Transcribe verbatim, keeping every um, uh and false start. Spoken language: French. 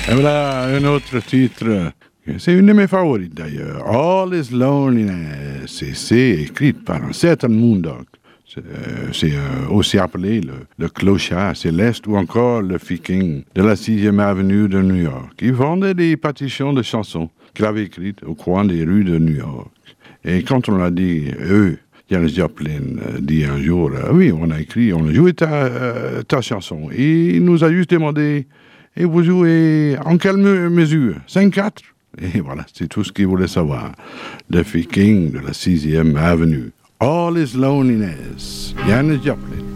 Et voilà un autre titre. C'est une de mes favorites d'ailleurs. All is Loneliness. Et c'est écrit par un certain Moondog. C'est, euh, c'est euh, aussi appelé le, le clochard céleste ou encore le Viking de la sixième avenue de New York. Il vendait des partitions de chansons qu'il avait écrites au coin des rues de New York. Et quand on l'a dit, eux, Janis Joplin euh, dit un jour, euh, oui, on a écrit, on a joué ta, euh, ta chanson. Et il nous a juste demandé, et vous jouez en quelle me- mesure? cinq quatre? Et voilà, c'est tout ce qu'il voulait savoir. Le Viking de la sixième avenue. All is Loneliness. Janis Joplin.